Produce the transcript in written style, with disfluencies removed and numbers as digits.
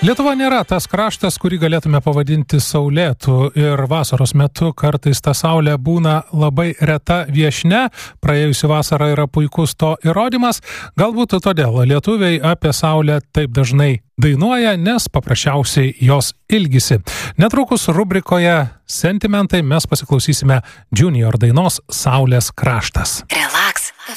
Lietuva nėra tas kraštas, kurį galėtume pavadinti saulėtų, ir vasaros metu kartais ta saulė būna labai reta viešnia. Praėjusi vasara yra puikus to įrodymas. Galbūt todėl lietuviai apie saulę taip dažnai dainuoja, nes paprasčiausiai jos ilgisi. Netrukus rubrikoje Sentimentai mes pasiklausysime Junior dainos Saulės kraštas.